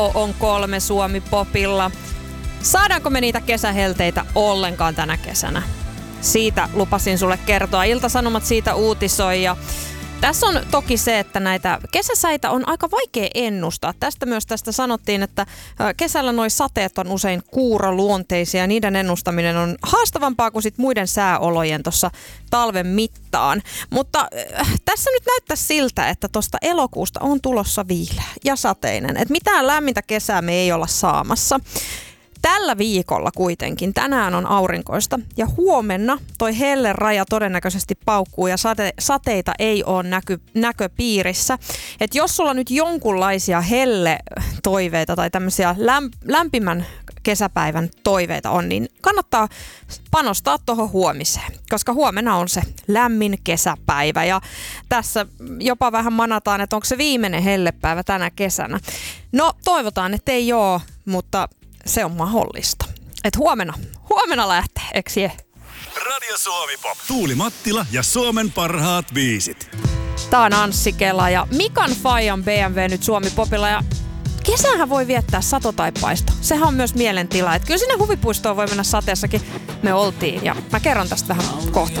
On 3 Suomi Popilla. Saadaanko me niitä kesähelteitä ollenkaan tänä kesänä? Siitä lupasin sulle kertoa. Ilta-Sanomat siitä uutisoi ja tässä on toki se, että näitä kesäsäitä on aika vaikea ennustaa. Tästä sanottiin, että kesällä nuo sateet on usein kuuroluonteisia ja niiden ennustaminen on haastavampaa kuin sit muiden sääolojen tuossa talven mittaan. Mutta tässä nyt näyttää siltä, että tuosta elokuusta on tulossa viileä ja sateinen. Et mitään lämmintä kesää me ei olla saamassa. Tällä viikolla kuitenkin, tänään on aurinkoista ja huomenna toi helleraja todennäköisesti paukkuu ja sateita ei ole näköpiirissä. Et jos sulla nyt jonkunlaisia helle-toiveita tai tämmöisiä lämpimän kesäpäivän toiveita on, niin kannattaa panostaa tuohon huomiseen, koska huomenna on se lämmin kesäpäivä ja tässä jopa vähän manataan, että onko se viimeinen hellepäivä tänä kesänä. No toivotaan, että ei ole, mutta se on mahdollista. Et huomenna lähtee, eikö je? Radio Suomi Pop. Tuuli Mattila ja Suomen parhaat biisit. Tää on Anssi Kela ja Mikan Fajan BMW nyt Suomi Popilla ja kesähän voi viettää satotaipaista. Sehän on myös mielentila. Et kyllä sinne huvipuistoon voi mennä sateessakin. Me oltiin ja mä kerron tästä vähän kohta.